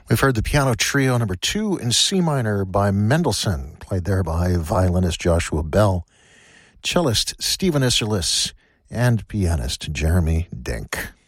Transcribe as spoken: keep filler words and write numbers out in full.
We've heard the piano trio number two in C minor by Mendelssohn, played there by violinist Joshua Bell, cellist Stephen Isserlis, and pianist Jeremy Dink.